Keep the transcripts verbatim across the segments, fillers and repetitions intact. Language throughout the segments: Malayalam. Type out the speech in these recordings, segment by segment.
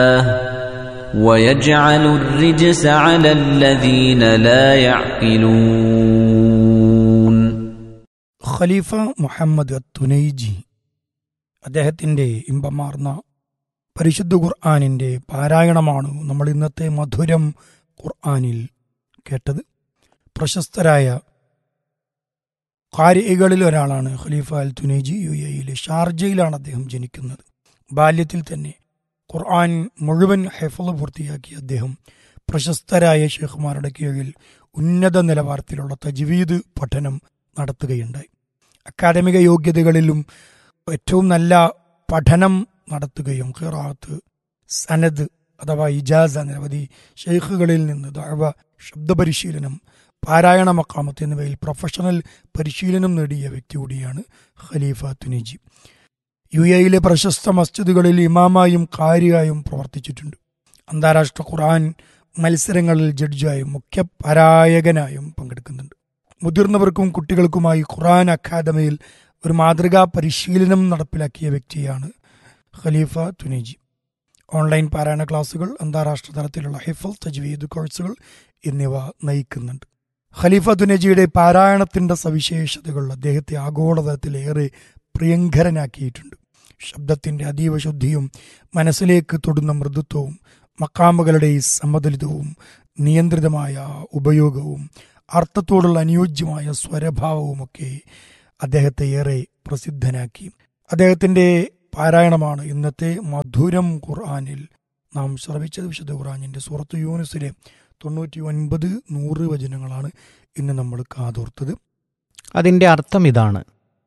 ويجعل الرجس على الذين لا يعقلون. ഖലീഫ മുഹമ്മദ് തുനൈജി അദ്ദേഹത്തിൻ്റെ ഇമ്പമാർന്ന പരിശുദ്ധ ഖുർആനിൻ്റെ പാരായണമാണ് നമ്മൾ ഇന്നത്തെ മധുരം ഖുർആനിൽ കേട്ടത്. പ്രശസ്തരായ ഖാരികളിൽ ഒരാളാണ് ഖലീഫ അൽ തുനൈജി. യു എയിലെ ഷാർജയിലാണ് അദ്ദേഹം ജനിക്കുന്നത്. ബാല്യത്തിൽ തന്നെ ഖുർആൻ മുഴുവൻ ഹെഫ്ള് പൂർത്തിയാക്കിയ അദ്ദേഹം പ്രശസ്തരായ ഷെയ്ഖുമാരുടെ കീഴിൽ ഉന്നത നിലവാരത്തിലുള്ള തജ്വീദ് പഠനം നടത്തുകയുണ്ടായി. അക്കാദമിക യോഗ്യതകളിലും ഏറ്റവും നല്ല പഠനം നടത്തുകയും ഖിറാഅത്ത്, സനദ് അഥവാ ഇജാസ, നിരവധി ഷെയ്ഖുകളിൽ നിന്ന് ദഅവ, ശബ്ദപരിശീലനം, പാരായണ മഖാമത്ത് എന്നിവയിൽ പ്രൊഫഷണൽ പരിശീലനം നേടിയ വ്യക്തി കൂടിയാണ് ഖലീഫ തുനൈജി. യു എയിലെ പ്രശസ്ത മസ്ജിദുകളിൽ ഇമാമായും ഖാരിയായും പ്രവർത്തിച്ചിട്ടുണ്ട്. അന്താരാഷ്ട്ര ഖുർആൻ മത്സരങ്ങളിൽ ജഡ്ജായും മുഖ്യ പാരായകനായും പങ്കെടുക്കുന്നുണ്ട്. മുതിർന്നവർക്കും കുട്ടികൾക്കുമായി ഖുർആൻ അക്കാദമിയിൽ ഒരു മാതൃകാ പരിശീലനം നടപ്പിലാക്കിയ വ്യക്തിയാണ് ഖലീഫ തുനൈജി. ഓൺലൈൻ പാരായണ ക്ലാസുകൾ, അന്താരാഷ്ട്ര തലത്തിലുള്ള ഹിഫ്ള്, തജ്വീദ് കോഴ്സുകൾ എന്നിവ നയിക്കുന്നുണ്ട്. ഖലീഫ തുനൈജിയുടെ പാരായണത്തിൻ്റെ സവിശേഷതകൾ അദ്ദേഹത്തെ ആഗോളതലത്തിലേറെ പ്രിയങ്കരനാക്കിയിട്ടുണ്ട്. ശബ്ദത്തിൻ്റെ അതീവ ശുദ്ധിയും മനസ്സിലേക്ക് തൊടുന്ന മൃദുത്വവും മക്കാമുകളുടെ സമതുലിതവും നിയന്ത്രിതമായ ഉപയോഗവും അർത്ഥത്തോടുള്ള അനുയോജ്യമായ സ്വരഭാവവുമൊക്കെ അദ്ദേഹത്തെ ഏറെ പ്രസിദ്ധനാക്കി. അദ്ദേഹത്തിൻ്റെ പാരായണമാണ് ഇന്നത്തെ മധുരം ഖുർആനിൽ നാം ശ്രവിച്ചത്. വിശുദ്ധ ഖുർആനിൻ്റെ സൂറത്ത് യൂനുസിലെ തൊണ്ണൂറ്റി ഒൻപത് നൂറ് വചനങ്ങളാണ് ഇന്ന് നമ്മൾ കാതോർത്തത്. അതിൻ്റെ അർത്ഥം ഇതാണ്: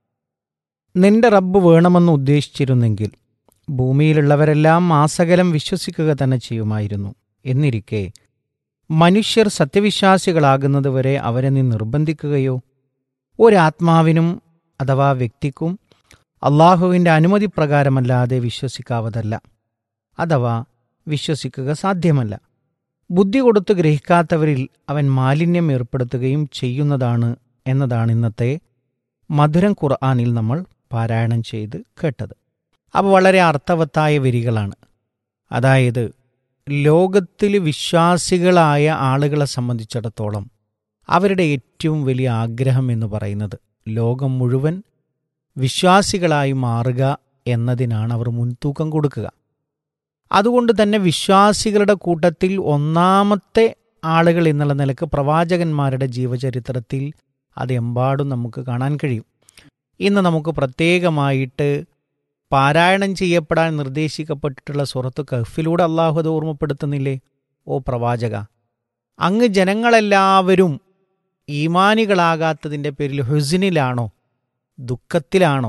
നിന്റെ റബ്ബ് വേണമെന്ന് ഉദ്ദേശിച്ചിരുന്നെങ്കിൽ ഭൂമിയിലുള്ളവരെല്ലാം മാസകലം വിശ്വസിക്കുക തന്നെ ചെയ്യുമായിരുന്നു. എന്നിരിക്കെ മനുഷ്യർ സത്യവിശ്വാസികളാകുന്നതുവരെ അവരെ നീ നിർബന്ധിക്കുകയോ? ഒരാത്മാവിനും അഥവാ വ്യക്തിക്കും അള്ളാഹുവിൻ്റെ അനുമതി പ്രകാരമല്ലാതെ വിശ്വസിക്കാവതല്ല, അഥവാ വിശ്വസിക്കുക സാധ്യമല്ല. ബുദ്ധി കൊടുത്ത് ഗ്രഹിക്കാത്തവരിൽ അവൻ മാലിന്യം ഏർപ്പെടുത്തുകയും ചെയ്യുന്നതാണ് എന്നതാണ് ഇന്നത്തെ മധുരം ഖുർആനിൽ നമ്മൾ പാരായണം ചെയ്ത് കേട്ടത്. അപ്പോൾ വളരെ അർത്ഥവത്തായ വരികളാണ്. അതായത് ലോകത്തിൽ വിശ്വാസികളായ ആളുകളെ സംബന്ധിച്ചിടത്തോളം അവരുടെ ഏറ്റവും വലിയ ആഗ്രഹം എന്ന് പറയുന്നത് ലോകം മുഴുവൻ വിശ്വാസികളായി മാറുക എന്നതിനാണ് അവർ മുൻതൂക്കം കൊടുക്കുക. അതുകൊണ്ട് തന്നെ വിശ്വാസികളുടെ കൂട്ടത്തിൽ ഒന്നാമത്തെ ആളുകൾ എന്നുള്ള നിലക്ക് പ്രവാചകന്മാരുടെ ജീവചരിത്രത്തിൽ അതെമ്പാടും നമുക്ക് കാണാൻ കഴിയും. ഇന്ന് നമുക്ക് പ്രത്യേകമായിട്ട് പാരായണം ചെയ്യപ്പെടാൻ നിർദ്ദേശിക്കപ്പെട്ടിട്ടുള്ള സൂറത്ത് കഹ്ഫിലൂടെ അള്ളാഹു അത് ഓർമ്മപ്പെടുത്തുന്നില്ലേ? ഓ പ്രവാചക, അങ്ങ് ജനങ്ങളെല്ലാവരും ഈമാനികളാകാത്തതിൻ്റെ പേരിൽ ഹുസ്നിലാണോ, ദുഃഖത്തിലാണോ?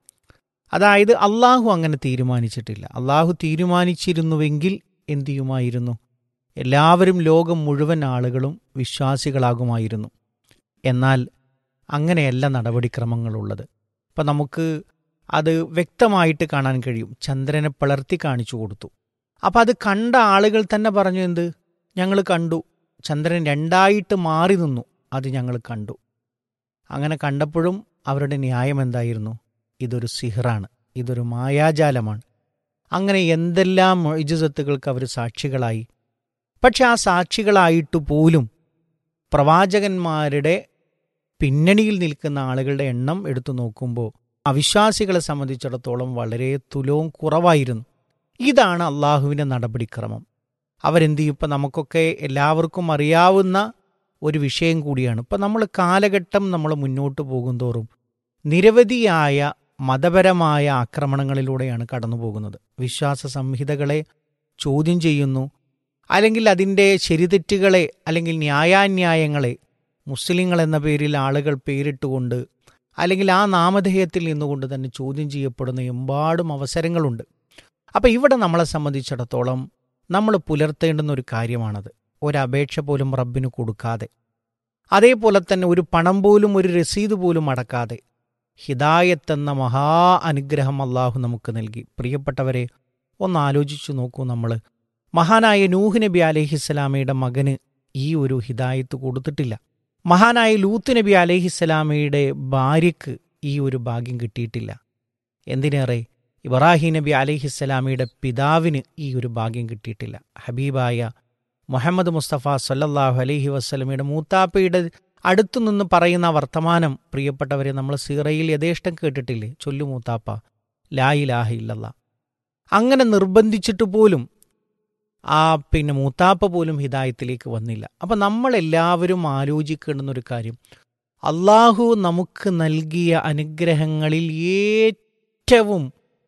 അതായത് അള്ളാഹു അങ്ങനെ തീരുമാനിച്ചിട്ടില്ല. അള്ളാഹു തീരുമാനിച്ചിരുന്നുവെങ്കിൽ എന്തു ചെയ്യുമായിരുന്നു? എല്ലാവരും, ലോകം മുഴുവൻ ആളുകളും വിശ്വാസികളാകുമായിരുന്നു. എന്നാൽ അങ്ങനെയല്ല നടപടിക്രമങ്ങളുള്ളത്. അപ്പം നമുക്ക് അത് വ്യക്തമായിട്ട് കാണാൻ കഴിയും. ചന്ദ്രനെ പിളർത്തി കാണിച്ചു കൊടുത്തു. അപ്പം അത് കണ്ട ആളുകൾ തന്നെ പറഞ്ഞു, എന്ത്? ഞങ്ങൾ കണ്ടു, ചന്ദ്രൻ രണ്ടായിട്ട് മാറി നിന്നു, അത് ഞങ്ങൾ കണ്ടു. അങ്ങനെ കണ്ടപ്പോഴും അവരുടെ ന്യായം എന്തായിരുന്നു? ഇതൊരു സിഹ്റാണ്, ഇതൊരു മായാജാലമാണ്. അങ്ങനെ എന്തെല്ലാം മുഅ്ജിസത്തുകൾക്ക് അവർ സാക്ഷികളായി. പക്ഷെ ആ സാക്ഷികളായിട്ട് പോലും പ്രവാചകന്മാരുടെ പിന്നണിയിൽ നിൽക്കുന്ന ആളുകളുടെ എണ്ണം എടുത്തു നോക്കുമ്പോൾ അവിശ്വാസികളെ സംബന്ധിച്ചിടത്തോളം വളരെ തുലവും കുറവായിരുന്നു. ഇതാണ് അള്ളാഹുവിൻ്റെ നടപടിക്രമം. അവരെന്ത് ചെയ്യും? ഇപ്പം നമുക്കൊക്കെ എല്ലാവർക്കും അറിയാവുന്ന ഒരു വിഷയം കൂടിയാണ്. ഇപ്പം നമ്മൾ കാലഘട്ടം നമ്മൾ മുന്നോട്ട് പോകുന്തോറും നിരവധിയായ മതപരമായ ആക്രമണങ്ങളിലൂടെയാണ് കടന്നു പോകുന്നത്. വിശ്വാസ സംഹിതകളെ ചോദ്യം ചെയ്യുന്നു, അല്ലെങ്കിൽ അതിൻ്റെ ശരിതെറ്റുകളെ അല്ലെങ്കിൽ ന്യായാന്യായങ്ങളെ മുസ്ലിങ്ങൾ എന്ന പേരിൽ ആളുകൾ പേരിട്ടുകൊണ്ട് അല്ലെങ്കിൽ ആ നാമധേയത്തിൽ നിന്നുകൊണ്ട് തന്നെ ചോദ്യം ചെയ്യപ്പെടുന്ന എമ്പാടും അവസരങ്ങളുണ്ട്. അപ്പം ഇവിടെ നമ്മളെ സംബന്ധിച്ചിടത്തോളം നമ്മൾ പുലർത്തേണ്ടുന്ന ഒരു കാര്യമാണത്. ഒരപേക്ഷ പോലും റബ്ബിന് കൊടുക്കാതെ, അതേപോലെ തന്നെ ഒരു പണം പോലും ഒരു രസീത് പോലും അടക്കാതെ ഹിദായത്ത് എന്ന മഹാ അനുഗ്രഹം അള്ളാഹു നമുക്ക് നൽകി. പ്രിയപ്പെട്ടവരെ, ഒന്ന് ആലോചിച്ചു നോക്കൂ. നമ്മൾ മഹാനായ നൂഹ് നബി അലൈഹിസ്സലാമയുടെ മകന് ഈ ഒരു ഹിദായത്ത് കൊടുത്തിട്ടില്ല. മഹാനായ ലൂത്ത് നബി അലൈഹിസ്സലാമയുടെ ഭാര്യയ്ക്ക് ഈ ഒരു ഭാഗ്യം കിട്ടിയിട്ടില്ല. എന്തിനേറെ ഇബ്രാഹിം നബി അലൈഹിസ്സലാമിയുടെ പിതാവിന് ഈ ഒരു ഭാഗ്യം കിട്ടിയിട്ടില്ല. ഹബീബായ മുഹമ്മദ് മുസ്തഫ സല്ലല്ലാഹു അലൈഹി വസല്ലമയുടെ മൂത്താപ്പയുടെ അടുത്തു നിന്ന് പറയുന്ന വർത്തമാനം പ്രിയപ്പെട്ടവരെ നമ്മൾ സീറയിൽ യഥേഷ്ടം കേട്ടിട്ടില്ലേ? ചൊല്ലു മൂത്താപ്പ ലാ ഇലാഹ ഇല്ലല്ലാഹ്. അങ്ങനെ നിർബന്ധിച്ചിട്ട് പോലും ആ പിന്നെ മൂത്താപ്പ പോലും ഹിദായത്തിലേക്ക് വന്നില്ല. അപ്പം നമ്മളെല്ലാവരും ആലോചിക്കേണ്ടുന്നൊരു കാര്യം, അള്ളാഹു നമുക്ക് നൽകിയ അനുഗ്രഹങ്ങളിൽ ഏറ്റവും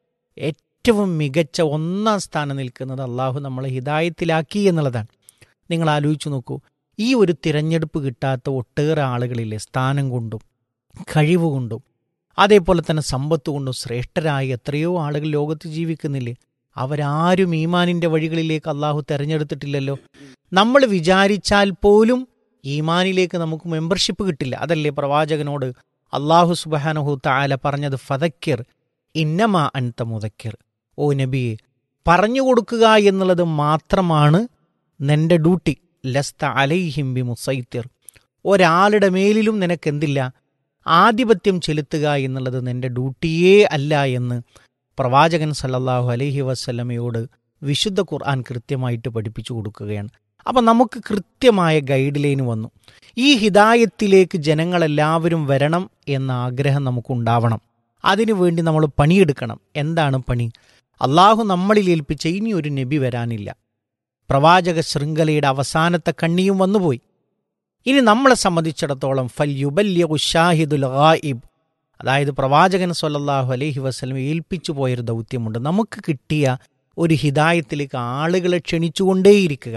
ഏറ്റവും മികച്ച ഒന്നാം സ്ഥാനം നിൽക്കുന്നത് അള്ളാഹു നമ്മളെ ഹിദായത്തിലാക്കി എന്നുള്ളതാണ്. നിങ്ങൾ ആലോചിച്ച് നോക്കൂ, ഈ ഒരു തിരഞ്ഞെടുപ്പ് കിട്ടാത്ത ഒട്ടേറെ ആളുകളില്ലേ, സ്ഥാനം കൊണ്ടും കഴിവ് കൊണ്ടും അതേപോലെ തന്നെ സമ്പത്ത് കൊണ്ടും ശ്രേഷ്ഠരായ എത്രയോ ആളുകൾ ലോകത്ത് ജീവിക്കുന്നില്ലേ? അവരാരും ഈമാനിൻ്റെ വഴികളിലേക്ക് അള്ളാഹു തിരഞ്ഞെടുത്തിട്ടില്ലല്ലോ. നമ്മൾ വിചാരിച്ചാൽ പോലും ഈമാനിലേക്ക് നമുക്ക് മെമ്പർഷിപ്പ് കിട്ടില്ല. അതല്ലേ പ്രവാചകനോട് അള്ളാഹു സുബ്ഹാനഹു തആല പറഞ്ഞത്, ഫദക്കിർ ഇന്നമാ അൻത മുദക്കിർ. ഓ നബിയെ, പറഞ്ഞു കൊടുക്കുക എന്നുള്ളത് മാത്രമാണ് നിന്റെ ഡ്യൂട്ടി. ലസ്ത അലൈഹിം ബി മുസൈത്തിർ. ഒരാളുടെ മേലിലും നിനക്കെന്തില്ല, ആധിപത്യം ചെലുത്തുക എന്നുള്ളത് നിന്റെ ഡ്യൂട്ടിയേ അല്ല എന്ന് പ്രവാചകൻ സല്ലല്ലാഹു അലൈഹി വസല്ലമയോട് വിശുദ്ധ ഖുർആൻ കൃത്യമായിട്ട് പഠിപ്പിച്ചു കൊടുക്കുകയാണ്. അപ്പം നമുക്ക് കൃത്യമായ ഗൈഡ് ലൈൻ വന്നു. ഈ ഹിദായത്തിലേക്ക് ജനങ്ങളെല്ലാവരും വരണം എന്ന ആഗ്രഹം നമുക്കുണ്ടാവണം. അതിനുവേണ്ടി നമ്മൾ പണിയെടുക്കണം. എന്താണ് പണി? അള്ളാഹു നമ്മളിൽ ഏൽപ്പിച്ച ഇനി ഒരു നബി വരാനില്ല. പ്രവാചക ശൃംഖലയുടെ അവസാനത്തെ കണ്ണിയും വന്നുപോയി. ഇനി നമ്മളെ സംബന്ധിച്ചിടത്തോളം ഫൽ യുബല്ലിഗു ഷാഹിദുൽ ഗായിബ്, അതായത് പ്രവാചകൻ സ്വല്ലല്ലാഹു അലൈഹി വസല്ലം ഏൽപ്പിച്ചു പോയൊരു ദൗത്യമുണ്ട്. നമുക്ക് കിട്ടിയ ഒരു ഹിദായത്തിലേക്ക് ആളുകളെ ക്ഷണിച്ചുകൊണ്ടേയിരിക്കുക.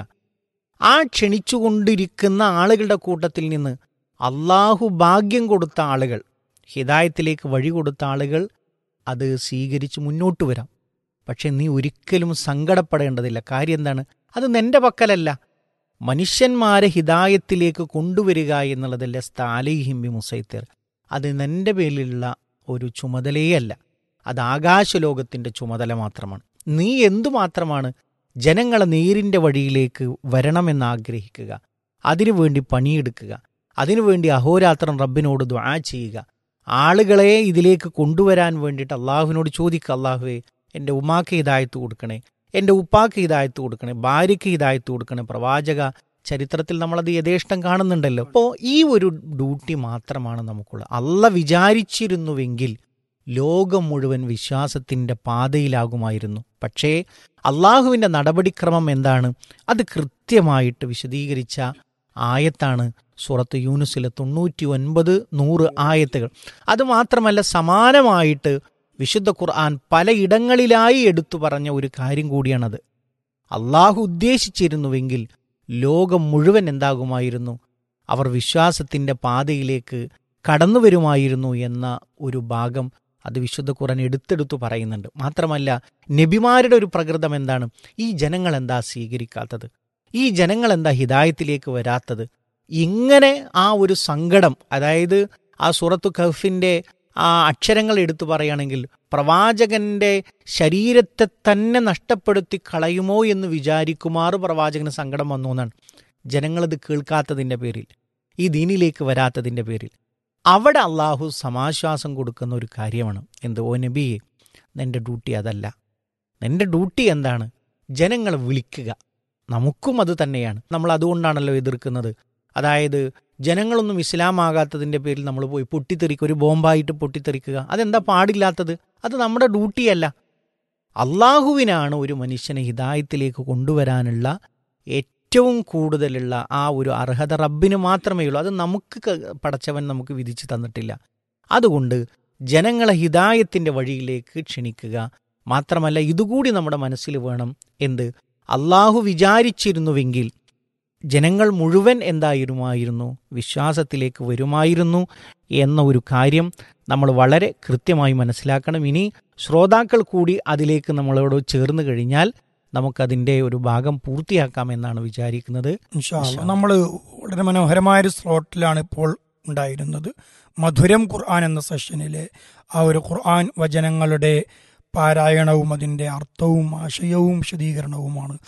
ആ ക്ഷണിച്ചുകൊണ്ടിരിക്കുന്ന ആളുകളുടെ കൂട്ടത്തിൽ നിന്ന് അള്ളാഹു ഭാഗ്യം കൊടുത്ത ആളുകൾ, ഹിദായത്തിലേക്ക് വഴി കൊടുത്ത ആളുകൾ അത് സ്വീകരിച്ച് മുന്നോട്ട് വരാം. പക്ഷെ നീ ഒരിക്കലും സങ്കടപ്പെടേണ്ടതില്ല. കാര്യം എന്താണ്? അത് നിന്റെ പക്കലല്ല. മനുഷ്യന്മാരെ ഹിദായത്തിലേക്ക് കൊണ്ടുവരിക എന്നുള്ളതല്ല സ്ഥാലിഹിം ബി മുസൈത്തിർ. അത് നിന്റെ പേരിലുള്ള ഒരു ചുമതലയല്ല, അത് ആകാശലോകത്തിൻ്റെ ചുമതല മാത്രമാണ്. നീ എന്തുമാത്രമാണ് ജനങ്ങളെ നേരിൻ്റെ വഴിയിലേക്ക് വരണമെന്ന് ആഗ്രഹിക്കുക, അതിനുവേണ്ടി പണിയെടുക്കുക, അതിനുവേണ്ടി അഹോരാത്രം റബ്ബിനോട് ദുആ ചെയ്യുക, ആളുകളെ ഇതിലേക്ക് കൊണ്ടുവരാൻ വേണ്ടിയിട്ട് അള്ളാഹുവിനോട് ചോദിക്കുക, അള്ളാഹുവേ എൻ്റെ ഉമ്മാക്ക് ഹിദായത്ത് കൊടുക്കണേ, എൻ്റെ ഉപ്പാക്ക് ഹിദായത്ത് കൊടുക്കണേ, ഭാര്യയ്ക്ക് ഹിദായത്ത് കൊടുക്കണേ. പ്രവാചക ചരിത്രത്തിൽ നമ്മളത് യഥേഷ്ടം കാണുന്നുണ്ടല്ലോ. അപ്പോൾ ഈ ഒരു ഡ്യൂട്ടി മാത്രമാണ് നമുക്കുള്ളത്. അള്ള വിചാരിച്ചിരുന്നുവെങ്കിൽ ലോകം മുഴുവൻ വിശ്വാസത്തിൻ്റെ പാതയിലാകുമായിരുന്നു. പക്ഷേ അള്ളാഹുവിൻ്റെ നടപടിക്രമം എന്താണ്? അത് കൃത്യമായിട്ട് വിശദീകരിച്ച ആയത്താണ് സൂറത്ത് യൂനുസിലെ തൊണ്ണൂറ്റി ഒൻപത് നൂറ് ആയത്തുകൾ. അതുമാത്രമല്ല, സമാനമായിട്ട് വിശുദ്ധ ഖുർആൻ പലയിടങ്ങളിലായി എടുത്തു പറഞ്ഞ ഒരു കാര്യം കൂടിയാണത്. അള്ളാഹു ഉദ്ദേശിച്ചിരുന്നുവെങ്കിൽ ലോകം മുഴുവൻ എന്താകുമായിരുന്നു? അവർ വിശ്വാസത്തിൻ്റെ പാതയിലേക്ക് കടന്നു വരുമായിരുന്നു എന്ന ഒരു ഭാഗം അത് വിശുദ്ധ ഖുർആൻ എടുത്തെടുത്തു പറയുന്നുണ്ട്. മാത്രമല്ല, നബിമാരുടെ ഒരു പ്രകൃതം എന്താണ്? ഈ ജനങ്ങൾ എന്താ സ്വീകരിക്കാത്തത്? ഈ ജനങ്ങൾ എന്താ ഹിദായത്തിലേക്ക് വരാത്തത്? ഇങ്ങനെ ആ ഒരു സങ്കടം, അതായത് ആ സൂറത്തു കഹ്ഫിൻ്റെ ആ അക്ഷരങ്ങൾ എടുത്തു പറയുകയാണെങ്കിൽ പ്രവാചകന്റെ ശരീരത്തെ തന്നെ നഷ്ടപ്പെടുത്തി കളയുമോ എന്ന് വിചാരിക്കുമാറ് പ്രവാചകന് സങ്കടം വന്നു എന്നാണ്. ജനങ്ങളിത് കേൾക്കാത്തതിൻ്റെ പേരിൽ, ഈ ദീനിലേക്ക് വരാത്തതിൻ്റെ പേരിൽ. അവിടെ അള്ളാഹു സമാശ്വാസം കൊടുക്കുന്ന ഒരു കാര്യമാണ് എന്ത്? ഓ നബിയെ, നിൻ്റെ ഡ്യൂട്ടി അതല്ല. നിൻ്റെ ഡ്യൂട്ടി എന്താണ്? ജനങ്ങളെ വിളിക്കുക. നമുക്കും അത് തന്നെയാണ്. നമ്മൾ അതുകൊണ്ടാണല്ലോ എതിർക്കുന്നത്. അതായത് ജനങ്ങളൊന്നും ഇസ്ലാം ആകാത്തതിൻ്റെ പേരിൽ നമ്മൾ പോയി പൊട്ടിത്തെറിക്കുക, ഒരു ബോംബായിട്ട് പൊട്ടിത്തെറിക്കുക. അതെന്താ പാടില്ലാത്തത്? അത് നമ്മുടെ ഡ്യൂട്ടിയല്ല. അള്ളാഹുവിനാണ് ഒരു മനുഷ്യനെ ഹിദായത്തിലേക്ക് കൊണ്ടുവരാനുള്ള ഏറ്റവും കൂടുതലുള്ള ആ ഒരു അർഹത റബ്ബിന് മാത്രമേ ഉള്ളൂ. അത് നമുക്ക് പടച്ചവൻ നമുക്ക് വിധിച്ചു തന്നിട്ടില്ല. അതുകൊണ്ട് ജനങ്ങളെ ഹിദായത്തിൻ്റെ വഴിയിലേക്ക് ക്ഷണിക്കുക. മാത്രമല്ല, ഇതുകൂടി നമ്മുടെ മനസ്സിൽ വേണം. എന്ത്? അള്ളാഹു വിചാരിച്ചിരുന്നുവെങ്കിൽ ജനങ്ങൾ മുഴുവൻ എന്തായിരുമായിരുന്നു? വിശ്വാസത്തിലേക്ക് വരുമായിരുന്നു എന്ന ഒരു കാര്യം നമ്മൾ വളരെ കൃത്യമായി മനസ്സിലാക്കണം. ഇനി ശ്രോതാക്കൾ കൂടി അതിലേക്ക് നമ്മളോട് ചേർന്ന് കഴിഞ്ഞാൽ നമുക്കതിൻ്റെ ഒരു ഭാഗം പൂർത്തിയാക്കാമെന്നാണ് വിചാരിക്കുന്നത്. നമ്മൾ വളരെ മനോഹരമായൊരു സ്ലോട്ടിലാണ് ഇപ്പോൾ ഉണ്ടായിരുന്നത്. മധുരം ഖുർആൻ എന്ന സെഷനിലെ ആ ഒരു ഖുർആൻ വചനങ്ങളുടെ പാരായണവും അതിൻ്റെ അർത്ഥവും ആശയവും വിശദീകരണവുമാണ്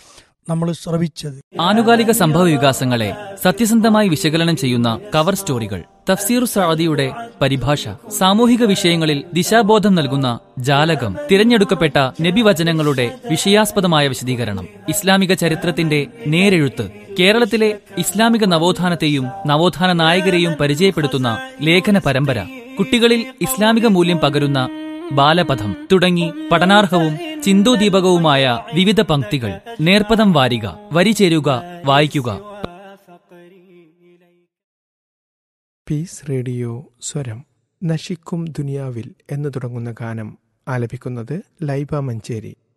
നമ്മൾ ശ്രവിച്ചത്. ആനുകാലിക സംഭവ വികാസങ്ങളെ സത്യസന്ധമായി വിശകലനം ചെയ്യുന്ന കവർ സ്റ്റോറികൾ, തഫ്സീറു സഅദിയുടെ പരിഭാഷ, സാമൂഹിക വിഷയങ്ങളിൽ ദിശാബോധം നൽകുന്ന ജാലകം, തിരഞ്ഞെടുക്കപ്പെട്ട നബിവചനങ്ങളുടെ വിഷയാസ്പദമായ വിശദീകരണം, ഇസ്ലാമിക ചരിത്രത്തിന്റെ നേരെഴുത്ത്, കേരളത്തിലെ ഇസ്ലാമിക നവോത്ഥാനത്തെയും നവോത്ഥാന നായകരെയും പരിചയപ്പെടുത്തുന്ന ലേഖന പരമ്പര, കുട്ടികളിൽ ഇസ്ലാമിക മൂല്യം പകരുന്ന ബാലപഥം തുടങ്ങി പഠനാർഹവും ചിന്തോദീപകവുമായ വിവിധ പംക്തികൾ. നേർപ്പദം വാരിക, വരി ചേരുക, വായിക്കുക. പീസ് റേഡിയോ സ്വരം. നശിക്കും ദുനിയാവിൽ എന്ന് തുടങ്ങുന്ന ഗാനം ആലപിക്കുന്നത് ലൈബ മഞ്ചേരി.